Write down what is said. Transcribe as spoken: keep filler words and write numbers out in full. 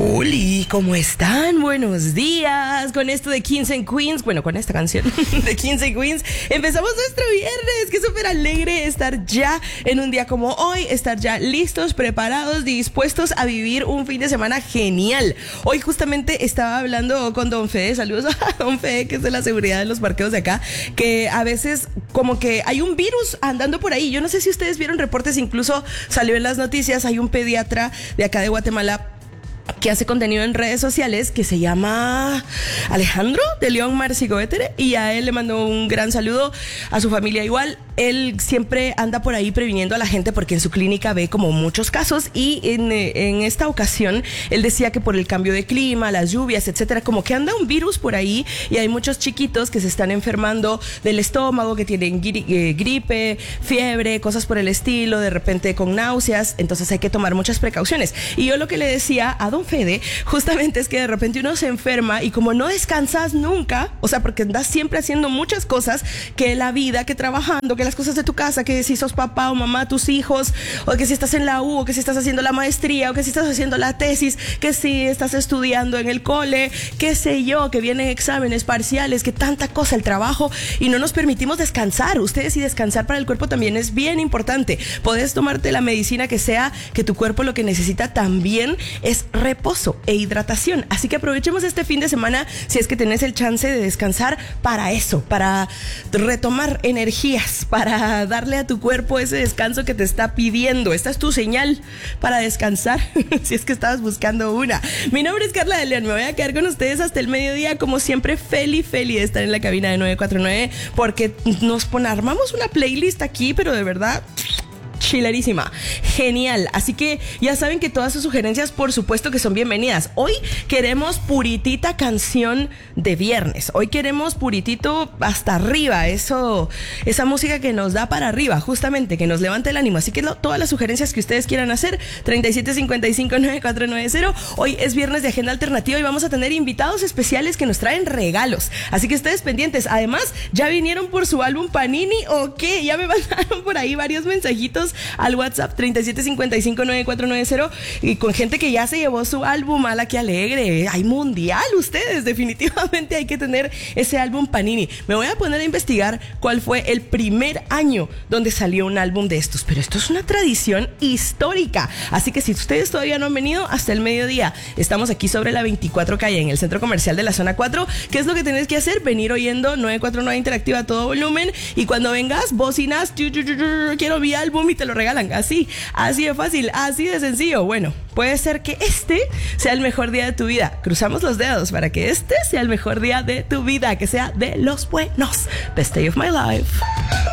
Oli, ¿cómo están? Buenos días. Con esto de Kings and Queens, bueno, con esta canción de Kings and Queens, empezamos nuestro viernes. Qué súper alegre estar ya en un día como hoy, estar ya listos, preparados, dispuestos a vivir un fin de semana genial. Hoy justamente estaba hablando con Don Fede, saludos a Don Fede, que es de la seguridad de los parqueos de acá, que a veces como que hay un virus andando por ahí. Yo no sé si ustedes vieron reportes, incluso salió en las noticias, hay un pediatra de acá de Guatemala que hace contenido en redes sociales, que se llama Alejandro de León Marcigoetere, y a él le mando un gran saludo, a su familia igual. Él siempre anda por ahí previniendo a la gente porque en su clínica ve como muchos casos, y en, en esta ocasión él decía que por el cambio de clima, las lluvias, etcétera, como que anda un virus por ahí y hay muchos chiquitos que se están enfermando del estómago, que tienen gri- eh, gripe, fiebre, cosas por el estilo, de repente con náuseas. Entonces hay que tomar muchas precauciones. Y yo lo que le decía a Don Fede justamente es que de repente uno se enferma y como no descansas nunca, o sea, porque andas siempre haciendo muchas cosas, que la vida, que trabajando, que las cosas de tu casa, que si sos papá o mamá, tus hijos, o que si estás en la U, o que si estás haciendo la maestría, o que si estás haciendo la tesis, que si estás estudiando en el cole, qué sé yo, que vienen exámenes parciales, que tanta cosa, el trabajo, y no nos permitimos descansar. Ustedes, y descansar para el cuerpo también es bien importante. Podés tomarte la medicina que sea, que tu cuerpo lo que necesita también es reposo e hidratación. Así que aprovechemos este fin de semana, si es que tenés el chance de descansar, para eso, para retomar energías, para darle a tu cuerpo ese descanso que te está pidiendo. Esta es tu señal para descansar, si es que estabas buscando una. Mi nombre es Carla de León, me voy a quedar con ustedes hasta el mediodía, como siempre, feliz, feliz de estar en la cabina de nueve cuatro nueve, porque nos pon, armamos una playlist aquí, pero de verdad chilerísima, genial. Así que ya saben que todas sus sugerencias, por supuesto, que son bienvenidas. Hoy queremos puritita canción de viernes. Hoy queremos puritito hasta arriba, eso, esa música que nos da para arriba, justamente, que nos levante el ánimo. Así que lo, todas las sugerencias que ustedes quieran hacer, treinta y siete cincuenta y cinco nueve cuatro nueve cero. Hoy es viernes de Agenda Alternativa y vamos a tener invitados especiales que nos traen regalos. Así que ustedes pendientes. Además, ¿ya vinieron por su álbum Panini o qué? Ya me mandaron por ahí varios mensajitos al WhatsApp treinta y siete cincuenta y cinco nueve cuatro nueve cero, y con gente que ya se llevó su álbum. ¡Hala, qué alegre! Hay mundial, ustedes, definitivamente hay que tener ese álbum Panini. Me voy a poner a investigar cuál fue el primer año donde salió un álbum de estos, pero esto es una tradición histórica. Así que si ustedes todavía no han venido, hasta el mediodía estamos aquí sobre la veinticuatro calle, en el centro comercial de la zona cuatro. ¿Qué es lo que tenés que hacer? Venir oyendo nueve cuatro nueve Interactiva a todo volumen, y cuando vengas, bocinas, quiero mi álbum, y te lo regalan. Así, así de fácil, así de sencillo. Bueno, puede ser que este sea el mejor día de tu vida. Cruzamos los dedos para que este sea el mejor día de tu vida, que sea de los buenos. Best day of my life.